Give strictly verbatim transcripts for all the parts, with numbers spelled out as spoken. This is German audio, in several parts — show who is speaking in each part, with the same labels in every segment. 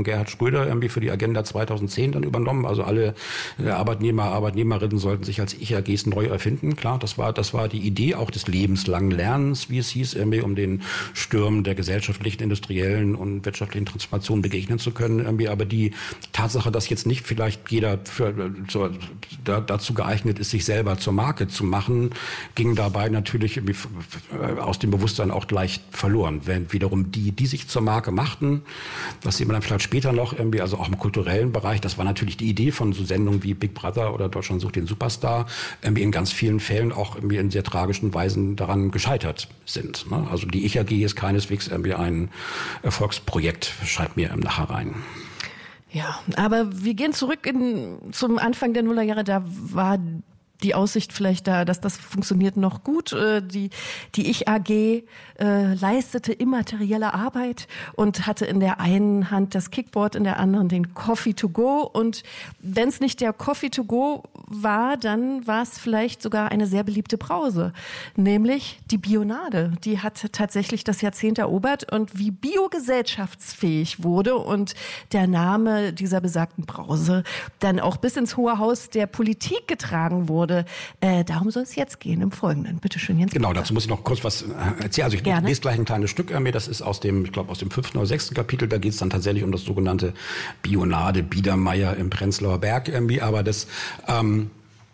Speaker 1: von Gerhard Schröder irgendwie für die Agenda zweitausendzehn dann übernommen. Also alle äh, Arbeitnehmer, Arbeitnehmerinnen sollten sich als Ich-A Gs neu erfinden. Klar, das war, das war die Idee auch des lebenslangen Lernens, wie es hieß, irgendwie, um den Stürmen der gesellschaftlichen, industriellen und wirtschaftlichen Transformation begegnen zu können. Irgendwie. Aber die Tatsache, dass jetzt nicht vielleicht jeder für, so, da, dazu geeignet ist, sich selber zur Marke zu machen, ging dabei natürlich aus dem Bewusstsein auch gleich verloren. Wenn wiederum die, die sich zur Marke machten, was sieht man dann vielleicht später noch, irgendwie, also auch im kulturellen Bereich, das war natürlich die Idee von so Sendungen wie Big Brother oder Deutschland sucht den Superstar, irgendwie in ganz vielen Fällen auch irgendwie in sehr tragischen Weisen daran gescheitert sind. Ne? Also die Ich-A G ist keineswegs irgendwie ein Erfolgsprojekt, schreibt mir nachher rein.
Speaker 2: Ja, aber wir gehen zurück in, zum Anfang der Nullerjahre, da war die Aussicht vielleicht da, dass das funktioniert noch gut. Die, die Ich-A G äh, leistete immaterielle Arbeit und hatte in der einen Hand das Kickboard, in der anderen den Coffee to go. Und wenn es nicht der Coffee to go war, dann war es vielleicht sogar eine sehr beliebte Brause, nämlich die Bionade. Die hat tatsächlich das Jahrzehnt erobert und wie Bio gesellschaftsfähig wurde und der Name dieser besagten Brause dann auch bis ins Hohe Haus der Politik getragen wurde. Äh, darum soll es jetzt gehen im Folgenden. Bitte schön, Jens.
Speaker 1: Genau, dazu muss ich noch kurz was erzählen. Also ich Gerne. lese gleich ein kleines Stück an mir. Das ist aus dem, ich glaube, aus dem fünften oder sechsten Kapitel. Da geht es dann tatsächlich um das sogenannte Bionade Biedermeier im Prenzlauer Berg irgendwie. Aber das ähm,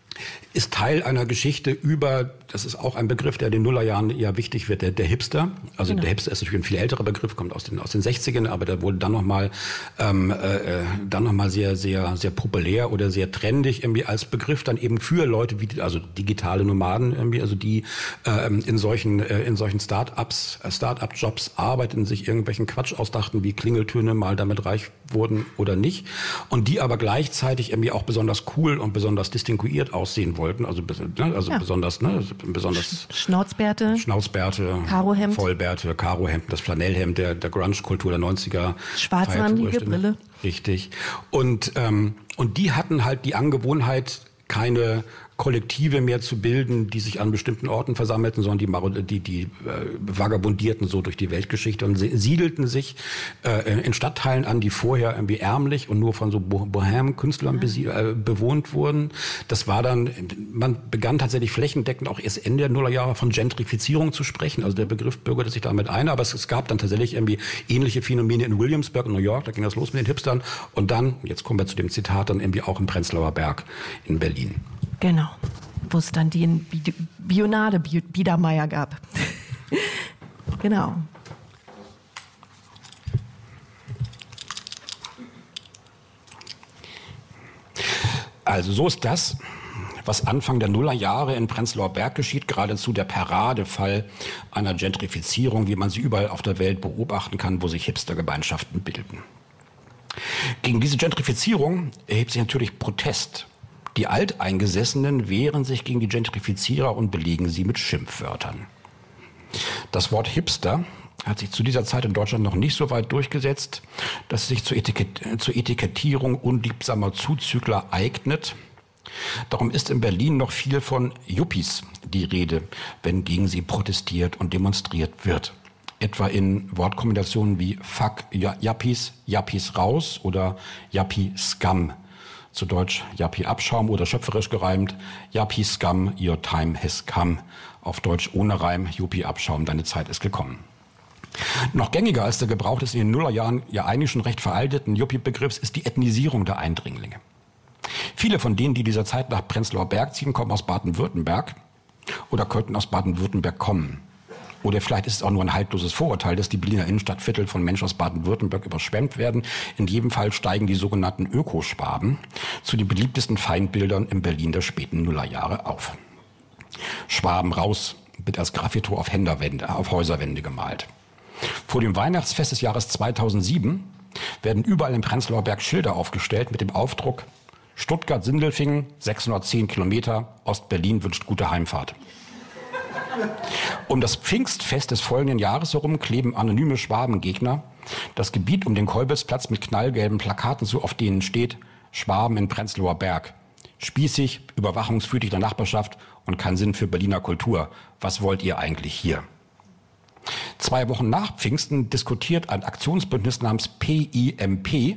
Speaker 1: ist Teil einer Geschichte über, das ist auch ein Begriff, der in den Nullerjahren eher wichtig wird, der, der Hipster. Also genau. Der Hipster ist natürlich ein viel älterer Begriff, kommt aus den aus den sechzigern, aber der wurde dann nochmal ähm, äh, dann noch mal sehr sehr sehr populär oder sehr trendig irgendwie als Begriff dann eben für Leute wie also digitale Nomaden irgendwie, also die äh, in solchen äh, in solchen Start-ups äh, Start-up-Jobs arbeiten, sich irgendwelchen Quatsch ausdachten, wie Klingeltöne mal damit reich wurden oder nicht, und die aber gleichzeitig irgendwie auch besonders cool und besonders distinguiert aussehen wollten, also, ne, also ja. besonders, ne, besonders
Speaker 2: Schnauzbärte,
Speaker 1: Schnauzbärte,
Speaker 2: Karohemd,
Speaker 1: Vollbärte, Karohemd, das Flanellhemd der, der Grunge-Kultur der neunziger.
Speaker 2: Schwarzrandige Brille.
Speaker 1: Richtig. Und, ähm, und die hatten halt die Angewohnheit, keine Kollektive mehr zu bilden, die sich an bestimmten Orten versammelten, sondern die, die, die äh, vagabundierten so durch die Weltgeschichte und siedelten sich äh, in Stadtteilen an, die vorher irgendwie ärmlich und nur von so Bohème-Künstlern mhm. äh, bewohnt wurden. Das war dann, man begann tatsächlich flächendeckend auch erst Ende der Nullerjahre von Gentrifizierung zu sprechen. Also der Begriff bürgerte sich damit ein, aber es, es gab dann tatsächlich irgendwie ähnliche Phänomene in Williamsburg in New York, da ging das los mit den Hipstern und dann, jetzt kommen wir zu dem Zitat, dann irgendwie auch im Prenzlauer Berg in Berlin.
Speaker 2: Genau, wo es dann den Bionade Biedermeier gab. Genau.
Speaker 1: Also so ist das, was Anfang der Nullerjahre in Prenzlauer Berg geschieht, geradezu der Paradefall einer Gentrifizierung, wie man sie überall auf der Welt beobachten kann, wo sich Hipstergemeinschaften bilden. Gegen diese Gentrifizierung erhebt sich natürlich Protest. Die Alteingesessenen wehren sich gegen die Gentrifizierer und belegen sie mit Schimpfwörtern. Das Wort Hipster hat sich zu dieser Zeit in Deutschland noch nicht so weit durchgesetzt, dass es sich zur, Etikett- zur Etikettierung unliebsamer Zuzügler eignet. Darum ist in Berlin noch viel von Yuppies die Rede, wenn gegen sie protestiert und demonstriert wird. Etwa in Wortkombinationen wie Fuck Yuppies, Yuppies raus oder Yuppie Scum. Zu Deutsch Yuppie Abschaum oder schöpferisch gereimt Yuppie Scum, your time has come. Auf Deutsch ohne Reim Yuppie Abschaum, deine Zeit ist gekommen. Noch gängiger als der Gebrauch des in den Nullerjahren ja eigentlich schon recht veralteten Yuppie-Begriffs ist die Ethnisierung der Eindringlinge. Viele von denen, die dieser Zeit nach Prenzlauer Berg ziehen, kommen aus Baden-Württemberg oder könnten aus Baden-Württemberg kommen. Oder vielleicht ist es auch nur ein haltloses Vorurteil, dass die Berliner Innenstadtviertel von Menschen aus Baden-Württemberg überschwemmt werden. In jedem Fall steigen die sogenannten Ökoschwaben zu den beliebtesten Feindbildern in Berlin der späten Nullerjahre auf. Schwaben raus wird als Graffito auf, Händerwände, auf Häuserwände gemalt. Vor dem Weihnachtsfest des Jahres zweitausendsieben werden überall im Prenzlauer Berg Schilder aufgestellt mit dem Aufdruck Stuttgart-Sindelfingen, sechshundertzehn Kilometer, Ost-Berlin wünscht gute Heimfahrt. Um das Pfingstfest des folgenden Jahres herum kleben anonyme Schwabengegner das Gebiet um den Kolbitzplatz mit knallgelben Plakaten zu, auf denen steht Schwaben in Prenzlauer Berg. Spießig, überwachungswütig der Nachbarschaft und kein Sinn für Berliner Kultur. Was wollt ihr eigentlich hier? Zwei Wochen nach Pfingsten diskutiert ein Aktionsbündnis namens P I M P